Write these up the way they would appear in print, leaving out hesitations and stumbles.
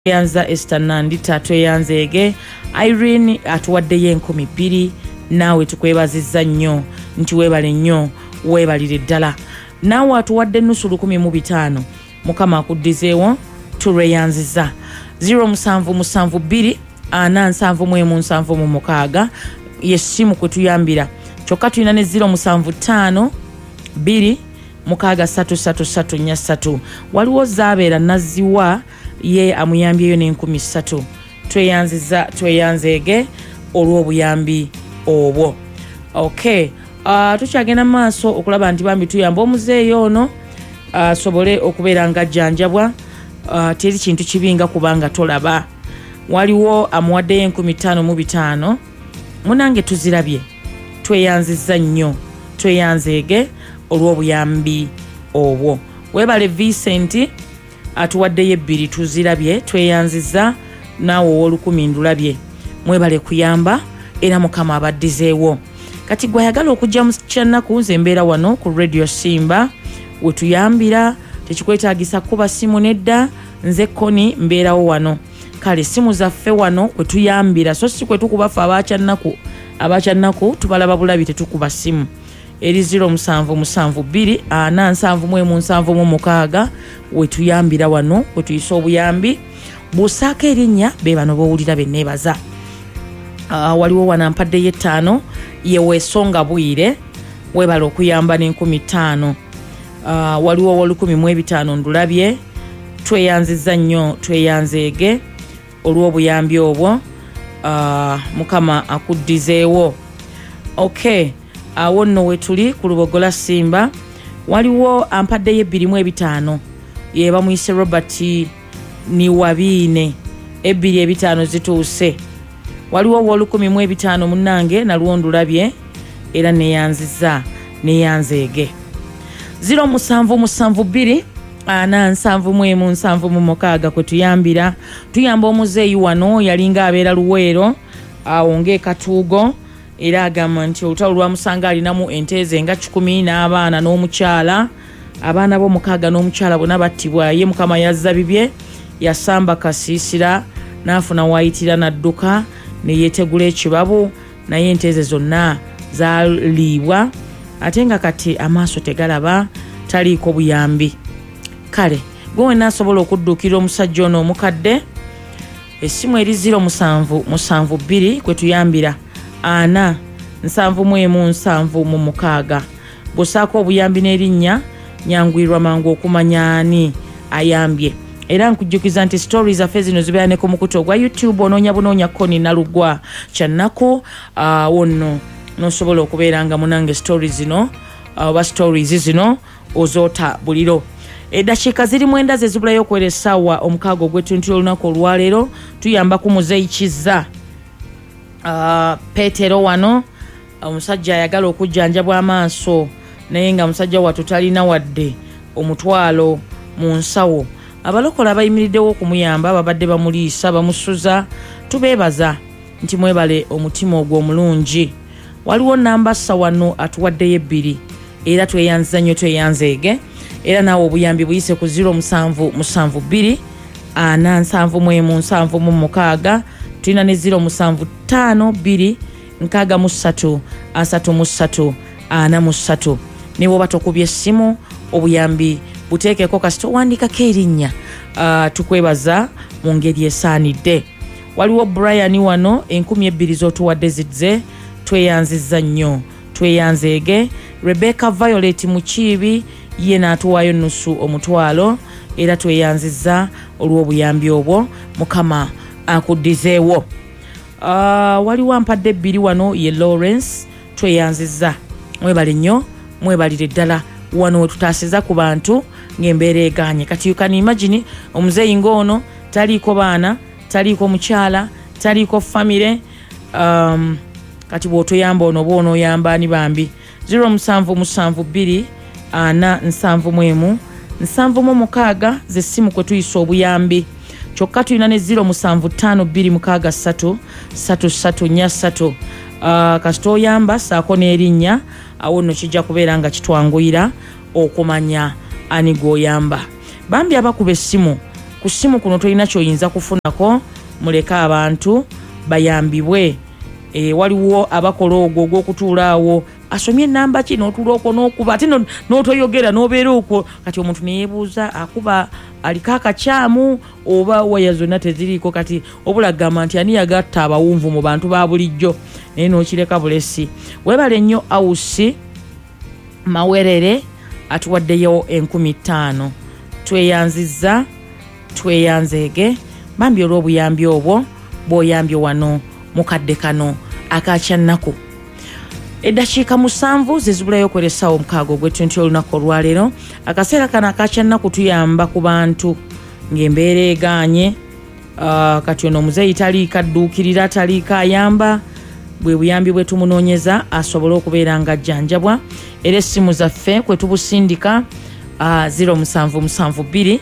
yanza Esther Nandi tweyanzeege Irene atuwaddeyo 2,000 naawe tukwebazizza nnyo nti weebale nnyo weebalire ddala naawe atuwadde nusu 1,500 mukama akuddizeewo tulweyanziza 0772 477 yessimu kwe tuyambira kyokka tulina ne 075 2 633 waliwo zaabeera naziwa ye amuyambyeyo ne3,000 tweyanzeege olw'obuyambi obwo. Okay, tukyagenda maaso okulaba nti bambi tuyamba omuzeeyi ono asobole okubeera nga ajjanjabwa. Teri kintu kibinga kubanga tolaba waliwo amuwaddeyo 5,500 munange tuzirabye tweyanzizza nnyo tweyanzeege olw'obuyambi obwo. Weebale Vincent atuwaddeyo 2 tuzirabye tweyanzizza naawe ow'olukumi ndulabye mwebale kuyamba era mukama abaddizeewo. Kati gwe ayagala okujja mu kyannaku nze mbeera wano ku Radio Simba wetuyambira tekikwetaagisa kuba simu nedda nze Koni mbeerawo wano kale simu zaffe wano kwetuyambira so si kwetukubafa abakyannaku tubalaba bulabi tetukuba simu eri 0772 477 wetuyambira wano wetuyisa obuyambi busaako erinnya be bano bowulira benneebaza. Waliwo wanampaddeyo 5 yeweesonga bwire webala okuyamba ne5,000 waliwo ow'olukumi ndulabye tweyanzizza nnyo tweyanzeege olw'obuyambi obwo mukama akuddizeewo. Okay, awo nno wetuli ku Lubogola Simba waliwo ampaddeyo 2,500 ye bamuyise Robert Niwabiine 2,500 zituuse. Waliwo ow'olukumi munnange nalwo ndulabye era neyanzizza neyanzeege 0772 477 kwe tuyambira tuyamba omuzeeyi wano yalinga abeera Luweero awo ng'ekatuugo era agamba nti olutalo lwamusanga alinamu ente nga 10 n'abaana n'omukyala abaana bo 6 n'omukyala bonna battibwa ye mukama yazza bibye yasamba kasiisira n'afuna wayitira n'adduka ne yeetegula ekibabu naye ente ze zonna zaliibwa ate nga kati amaaso tegalaba taliiko buyambi. Kale gwe wena asobola okudduukira omusajja ono omukadde essimu eri 0772 kwe tuyambira 477 busaako obuyambi n'erinnya nyangwirwa mangu okumanya ani ayambye. Era nkujjukiza nti stories zaffe zino zibeera ne ku mukutu ogwa YouTube onoonya Koni Nalugwa kyannaku wonno nosobola okubeera nga munange stories zino oba stories zino ozoota buliro. Eddakiika ziri 9 ze zibulayo okwera essaawa 6 ogw'etuntula olunaku olwaleero tuyamba ku muzeeyi Kizza Petero wano omusajja ayagala okujjanjabwa amaaso naye nga musajja wattu talina wadde omutwalo mu nsawo. Abalokola abayimiriddewo okumuyamba babadde bamuliisa bamusuza tubeebaza nti mwebale omutima ogwo omulungi. Waliwo namba wano atuwaddeyo 2 era tweyanziza nnyo tweyanzeege era naawe obuyambi buyise ku 0772 477 tulina ne 0752 63 43 ne bwoba tokubye essimu obuyambi buteekeko kasita owandikako erinnya tukwebaza mu ngeri esaanidde. Waliwo Brian wano 2,000 z'otuwadde zizze tweyanzizza nnyo tweyanzeege. Rebecca Violet Mukiibi ye n'atuwaayo nusu omutwalo era tweyanzizza olw'obuyambi obwo mukama akuddizeewo. Waliwo ampadde 2 wano ye Lawrence tweyanzizza mwebale nnyo mwebalire ddala wano wetutaasiza ku bantu ng'embeera egaanye. Kati you can imagine omuzeeyi ng'ono taliiko baana taliiko mukyala taliiko famire kati bw'otoyamba ono oba onooyamba ani bambi 0772 477 ze ssimu kwe tuyisa obuyambi kyokka tulina ne 0752 kasita oyamba saako n'erinnya awo nno kijja kubeera nga kitwanguyira okumanya ani g'oyamba. Bambi abakuba essimu ku ssimu kuno tolina kyoyinza kufunako muleka abantu bayambibwe. Waliwo abakola ogwo ogw'okutuulaawo asomye enamba ki n'otuula okwo n'okuba ate n'otoyogera n'obeera okwo kati omuntu neyeebuuza akuba aliko akakyamu oba waya zonna teziriiko kati obula gamba nti ani yagatta abawunvu mu bantu ba bulijjo naye n'okireka bulesi. Weebale nnyo Awusi Mawerere atuwaddeyo 15,000 tweyanzizza tweyanzeege bambi olw'obuyambi obwo bw'oyambye wano mukadde kano akakyannaku. Eddakiika 7 zezibulayo okweresawo omukaaga ogw'e20 olunaku olwaleero. Akaseera kano akakyannaku tuyamba ku bantu ng'embeera egaanye kati ono omuzeeyi taliiko adduukirira taliiko ayamba bwe buyambi bwe tumunoonyeza asobole okubeera nga ajjanjabwa. Era essimu zaffe kwe tubusindika 0772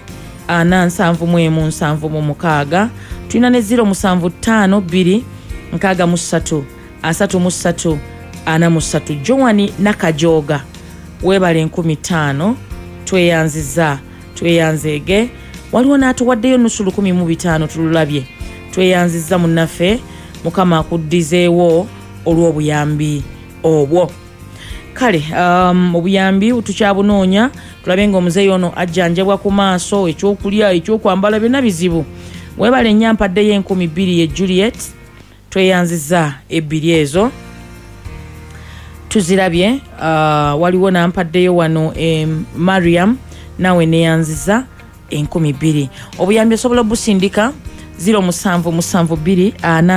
497 tulina ne 0752 63 33 43 Joani Nakajoga weebale 15,000 tweyanziza tweyanzeege. Waliwo n'atuwaddeyo nusu 15,000 tululabye tweyanziza munnaffe Mukama akuddizeewo olw'obuyambi obwo. Kale obuyambi tukyabunoonya tulabe ng'omuzeeyi ono ajjanjabwa ku maaso ekyokulya ekyokwambala byonna bizibu. Weebale nnyo ampaddeyo 20,000 ye Juliet tweyanziza ebbiri ezo tuzirabye. Waliwo n'ampaddeyo wano Mariam nawe neyanziza 20,000. Obuyambi osobola busindika 0772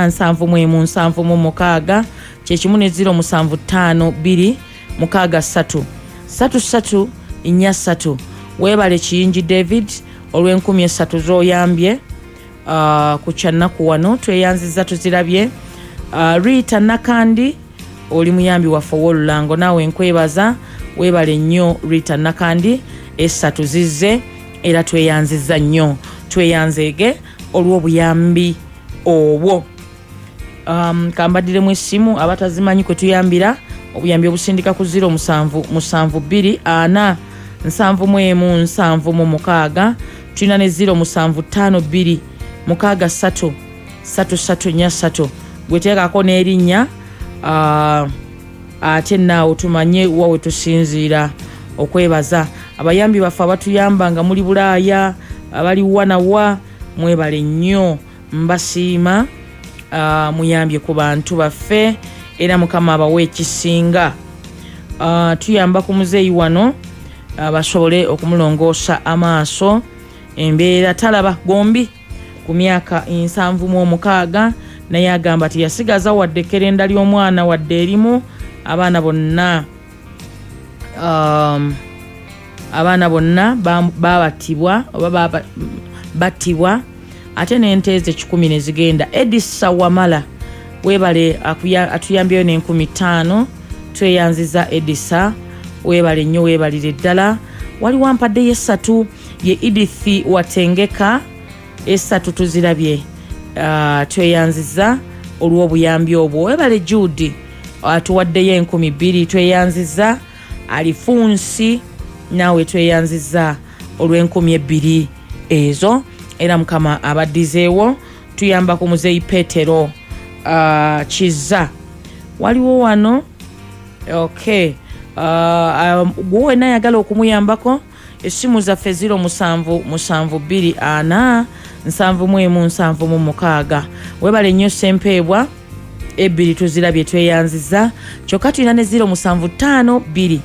497 kyekimu ne 0752 63 33 3. Weebale Kiyingi David olw'10,000 z'oyambye ku kyannaku wano tweyanziza tuzirabye. Rita Nakandi oli muyambi waffe ow'olulango naawe nkwebaza weebale nnyo Rita Nakandi 3 zizze era tweyanziza nnyo tweyanzeege olw'obuyambi obwo. Kambaddiremu essimu abatazimanyi kwe tuyambira obuyambi obusindika ku 0772 497 tulina ne 0752 63 gweteekako n'erinnya ate naawe tumanye wawe tusinziira okwebaza. Abayambi baffe abatuyamba nga muli Bulaaya abali wanawa mwebale nnyo mbasiima muyambye ku bantu baffe era Mukama abawe ekisinga. Tuyamba ku muzeeyi wano basobole okumulongoosa amaaso embeera talaba gombi ku myaka 76 naye agamba ti yasigaza wadde ekkerenda ly'omwana wadde erimu abaana bonna babatibwa oba battibwa ate n'ente ze 10 ne zigenda. Edisa Wamala weebale atuyambyeyo ne 15,000 tweyanziza Edisa weebale nnyo weebalire ddala. Waliwo ampaddeyo 3 ye Edith Watengeka 3 tuzirabye tweyanziza olw'obuyambi obwo. Weebale Judy atuwaddeyo 10,000 tweyanziza. Alifunsi naawe tweyanziza olw'20,000 ezo era Mukama abaddizeewo. Tuyamba ku muzeeyi Petero Kiza waliwo wano gwe wena ayagala okumuyambako essimu zaffe 0772 497 weebale nnyo Sempeebwa 2 tuzirabye tweyanziza kyokka tulina ne 0752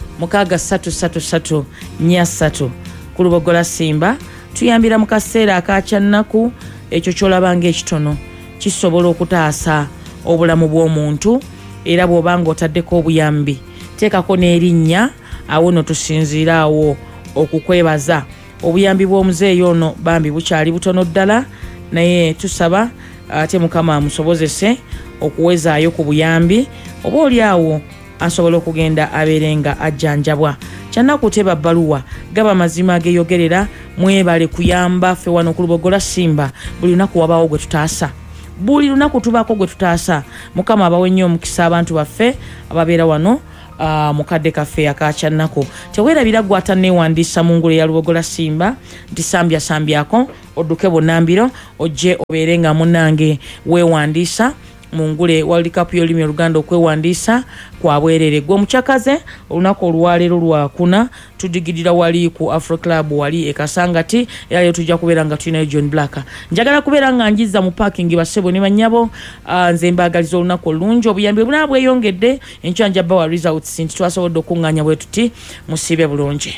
6333 3 ku Lubogola Simba. Tuyambira mu kaseera akakyannaku ekyo kyolaba ng'ekitono kisobola okutaasa obulamu bw'omuntu era bw'oba ng'otaddeko obuyambi teekako n'erinnya awo no tusinziiraawo okukwebaza. Obuyambi bw'omuzeeyi ono bambi bukyali butono ddala naye tusaba ate Mukama amusobozese okuwezaayo ku buyambi oba oli awo asobola okugenda abeerenga ajjanjabwa. Kyannaku teba bbaluwa gaba mazima ageeyogerera mwebale kuyamba ffe wano ku Lubogola Simba buli lunaku wabaawo gwe tutaasa buli lunaku tubaako gwe tutaasa. Mukama abawe nnyo omukisa abantu baffe ababeera wano mukadde kaffe akacannako teweerabira gwata neewandiisa mu ngule ya Lubogola Simba nti sambyako odduke Bunnambiro ojje obeere nga munnange weewandiisa mu ngule World Cup y'olulimi Oluganda okwewandiisa kwa bwerere. Gwe mukyakaze olunaku olwaleero lwakuna tudigidira wali ku Afro Club wali ekasangati era leo tujja kubeera nga tulinayo John Black. Njagala kubeera nga njiza mu parking basebo ne banyabo nze mbaagaliza olunaku olungi obuyambi buna bweyongedde enkyanja bawa results nti twasobodde okuŋŋaanya bwe tuti musiibe bulungi.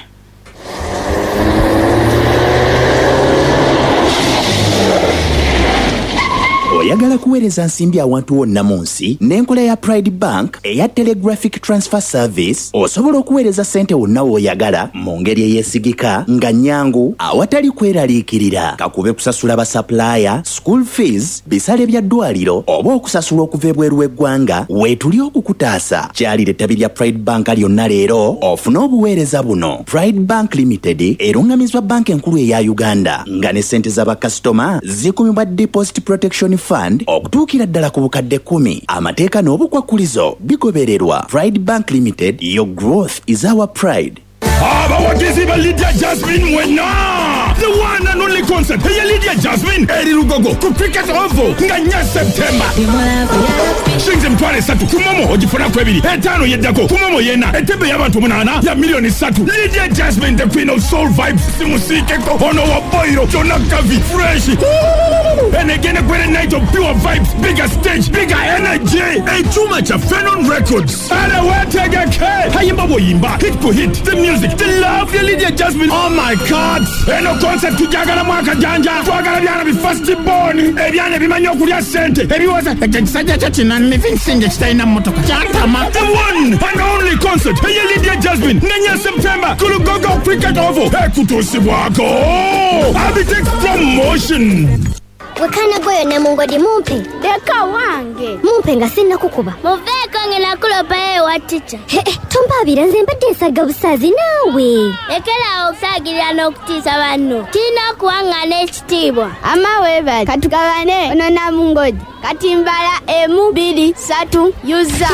Oyagala kuweereza nsimbi awantu wonna mu nsi n'enkola ya Pride Bank eya Telegraphic Transfer Service osobola okuweereza ssente wonna w'oyagala mu ngeri eyeesigika nga nnyangu awatali kweraliikirira kakube kusasula basapulaaya, school fees, bisale bya ddwaliro oba okusasula okuva ebweru w'eggwanga weetuli okukutaasa. Kyalira ettabi lya Pride Bank lyonna leero ofune obuweereza buno. Pride Bank Limited erungamizibwa banka enkulu eya Uganda nga ne ssente z'abakasitoma zikumibwa Deposit Protection Fund okutuukira ddala ku bukadde 10. Amateeka n'obukwakkulizo bigobererwa. Pride Bank Limited, your growth is our pride. Abawagizi ba Lydia Jasmine Mwena, the one and only concert ya Lydia Jasmine eri Lugogo ku Cricket Oval nga nya September. Shinze mtwale 3 kumomo ogifuna kwebiri 5 yeddako kumomo yena etebe y'abantu 8 ya milioni 3. Lydia Jasmine, the queen of soul vibes, simusikeko ono wa boiro Jona Kavi fresh. And again a night of pure vibes, bigger stage, bigger energy. Too much of Phenon Records. And I want to get Hayimba Boyimba, hit to hit, the music, the love, the Lydia Jasmine. Oh my God! And a concert to Jagana Maka Janja, Twagana be first born, Ebiana Bimanyokuria Sente, Ebiwaza, Sajachin and living singer Stein Motoka. The one and only concert, Hey Lydia Jasmine, Nanya September, Kulugogo Cricket Oval, Hekuto Siwako, Abitex Promotion. Wakana goyo ne mungodi mumpe. Deka wange. Mumpe nga sinna kukuba. Muveko ngena kulopa wa teacher. Tombabira nze mbadde nsaga busazi naawe. Ekela okusagirira n'okutiisa banno. Tina kuwangana ekitiibwa. Amawe katukabane ono na mungodi. Katimbala 1 2 3 yuza.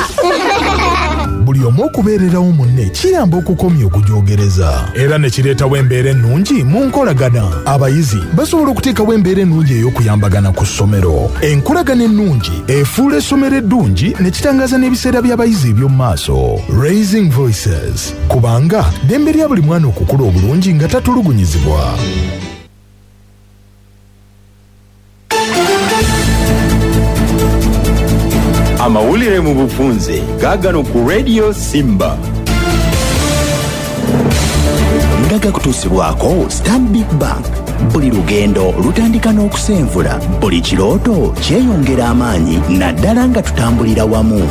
Buli omu okubeererawo munne kiyamba okukomya okujoogereza era ne kireetawo embeera ennungi mu nkolagana. Abayizi basobola okuteekawo embeera ennungi ey'okuyambagana ku ssomero. Enkolagana ennungi efuula essomero eddungi ne kitangaza n'ebiseera by'abayizi eby'omu maaso. Raising Voices, kubanga ddembe lya buli mwana okukula obulungi nga tatulugunyizibwa. Amawulire mu bufunze gaagano ku Radio Simba. Ngaga kutuusibwako Stanbic Bank. Buli lugendo lutandika n'okusenvula. Buli kirooto kyeyongera amaanyi naddala nga tutambulira wamu.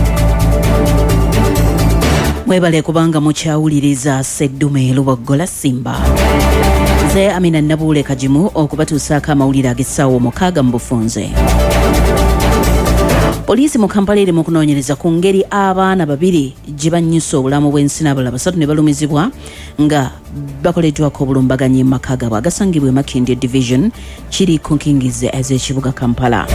Mwebale kubanga mukyawuliriza Sseddume Lubogola Simba. Nze Amina Nabuule Kajimu okubatuusaako amawulire ag'essaawa 6 mu bufunze. Poliisi mu Kampala eri mu kunoonyereza ku ngeri abaana 2 gye bannyusa obulamu bw'ensi n'abalala 3 ne balumizibwa nga bakoleddwako obulumbaganyi mu maka gaabwe agasangibwa e Makindye Division kiri ku nkingizi ez'ekibuga Kampala.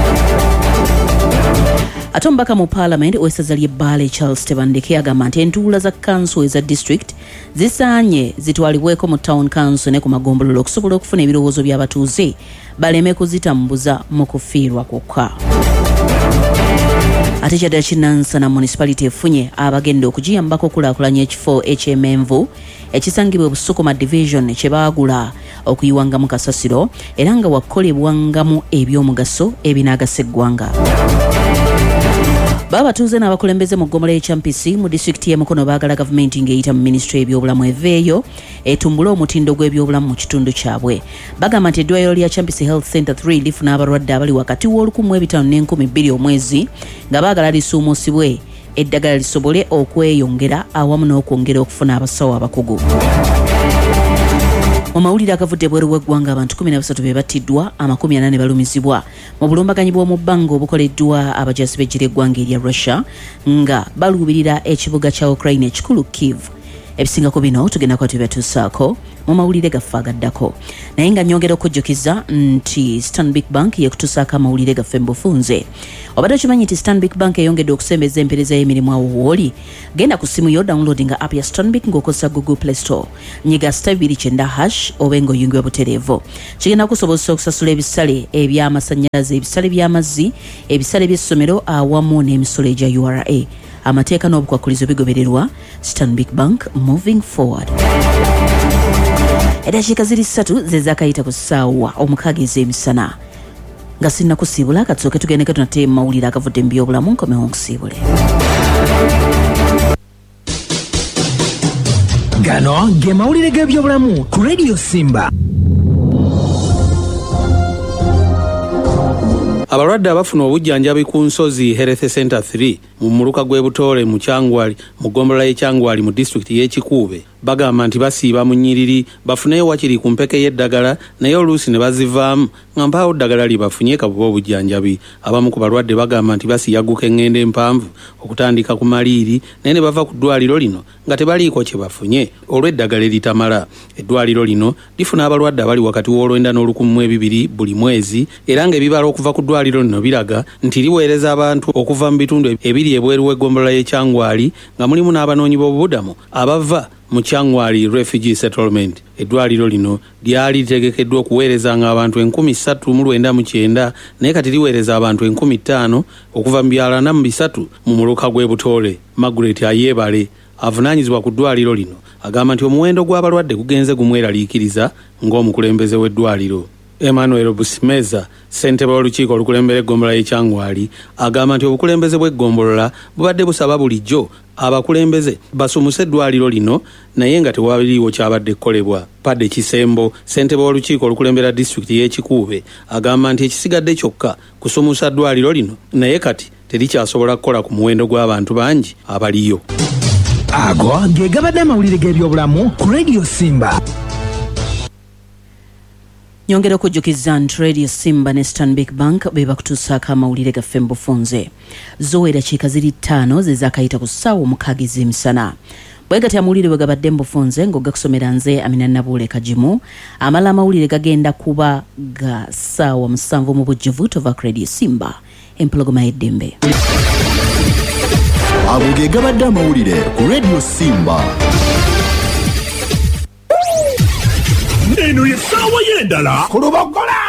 Ate omubaka mu Parliament ow'essaza ly'e Mbale Charles Tebandeke agamba nti entuula za kanso eza district zisaanye zitwalibweko mu town council ne ku magombolola okusobola okufuna ebirowoozo by'abatuuze baleme kuzitambuza mu kufiirwa kwokka. Ate kyadda Kinansana municipality efunye abagenda okugiyambako okulaakulanya ekifo eky'Emenvu ekisangibwa e Busukuma Division kye baagula okuyiwangamu kasasiro era nga wakolebwangamu eby'omugaso ebinaagasa eggwanga. Babatuuze n'abakulembeze mu ggomola y'Ekyempisi mu disitulikiti y'e Mukono baagala gavumenti ng'eyita mu minisitule y'ebyobulamu eveeyo etumbule omutindo gw'ebyobulamu mu kitundu kyabwe. Bagamba nti eddwaliro lya Kyempisi Health Center 3 lifuna abalwadde abali wakati w'1,500 ne 2,000 omwezi nga baagala lisuumusibwe eddagala lisobole okweyongera awamu n'okwongera okufuna abasawo abakugu. Mu mawulire agavudde bweru w'eggwanga abantu 13 be battiddwa, 40 balumizibwa mu bulumbaganyi bw'omu bbanga obukoleddwa abajaasi b'eggye ly'eggwanga erya Russia nga baluubirira ekibuga kya Ukraine ekikulu Kyiv. ebisingako bino tugenda kuba tubyatuusaako mu mawulire gaffe agaddako naye nga nyongera okujjukiza nti Stanbic Bank yekutuusaako amawulire gaffe mbufunze. Obadde okimanyi nti Stanbic Bank eyongedde okusembeza empeereza y'emirimu awo wooli? Genda ku ssimu yo downloadinga app ya Stanbic ng'okozesa Google Play Store. Nyiga *290# obe ng'oyungibwa butereevu. Kigenda kusobozesa okusasula ebisale eby'amasannyalaze, ebisale by'amazzi, ebisale by'essomero awamu n'emisolo egya URA. Amateeka n'obukwakulizo bigobererwa. Stanbic Bank, moving forward. Eddakiika ziri 3 ze zaakayita ku ssaawa 6 ez'emisana. Nga sinna kusiibula katusooke tugendeko tunate mawulire agavudde mu byobulamu nkomewo nkusiibule. Gano ge mawulire g'ebyobulamu ku Radio Simba. Abalwadde abafuna obujjanjabi ku Nsozi Health Center 3 mu muluka gw'e Butole mu Kyangwali mu ggombolola y'e Kyangwali mu district y'e Kikuube bagamba nti basiiba mu nnyiriri bafuneyo wakiri ku mpeke y'eddagala naye oluusi ne bazivaamu nga mpaawo ddagala libafunye kabuba obujjanjabi. Abamu ku balwadde bagamba nti basiyaguka eŋŋendo empanvu okutandika ku Maliiri naye ne bava ku ddwaliro lino nga tebaliiko kye bafunye olw'eddagala eritamala. Eddwaliro lino lifuna abalwadde abali wakati w'olwenda n'1,200 buli mwezi era ng'ebibala okuva ku ddwaliro lino biraga nti liweereza abantu okuva mu bitundu ebiri ebweru w'eggombolola y'e Kyangwali nga mulimu n'abanoonyi b'obubudamu abava mu Kyangwali Refugee Settlement. Eddwaliro lino lyali litegekeddwa okuweerezanga abantu 3,909 naye kati liweereza abantu 5,000 okuva mu byala 3 mu muluka gw'e Butole. Margaret Ayebale avunaanyizibwa ku ddwaliro lino agamba nti omuwendo gw'abalwadde gugenze gumweraliikiriza ng'omukulembeze w'eddwaliro. Emmanuel Busimeza, ssentebe w'olukiiko olukulembera eggombolola y'e Kyangwali, agamba nti obukulembeze bw'eggombolola bubadde busaba bulijjo abakulembeze basumuse eddwaliro lino naye nga tewaliiwo kyabadde kukolebwa. Padde Kisembo, ssentebe w'olukiiko olukulembera disitulikiti y'e Kikuube, agamba nti ekisigadde kyokka kusumusa ddwaliro lino naye kati terikyasobola kukola ku muwendo gw'abantu bangi abaliyo. Ago ge gabadde amawulire g'ebyobulamu ku Radio Simba. Nyongera okujjukiza nti Radio Simba ne Stanbic Bank be bakutuusaako amawulire gaffe mbufunze. Zo eddakiika ziri 5 ze zaakayita ku ssaawa 6 ez'emisana. Bwe gati amawulire bwe gabadde mbufunze ng'ogakusomera nze Amina Nabuule Kajimu. Amala amawulire gagenda kuba ga ssaawa 7 mu bujjuvu tova ku Radio Simba. Empologoma y'eddembe. Ago ge gabadde amawulire ku Radio Simba. Eno ye ssaawa y'endala ku Lubogola.